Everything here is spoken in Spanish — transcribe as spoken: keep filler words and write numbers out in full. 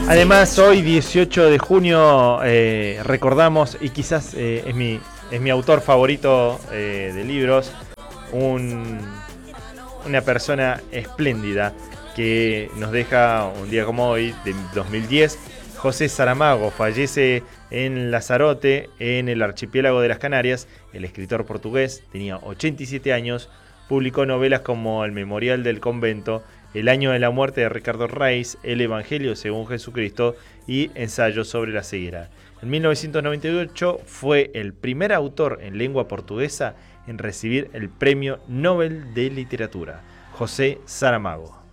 Además, hoy dieciocho de junio eh, recordamos, y quizás eh, es, mi, es mi autor favorito eh, de libros, un, una persona espléndida que nos deja un día como hoy, de dos mil diez, José Saramago. Fallece en Lanzarote, en el archipiélago de las Canarias. El escritor portugués tenía ochenta y siete años, publicó novelas como El Memorial del Convento, El año de la muerte de Ricardo Reis, El Evangelio según Jesucristo y Ensayos sobre la ceguera. En mil novecientos noventa y ocho fue el primer autor en lengua portuguesa en recibir el Premio Nobel de Literatura, José Saramago.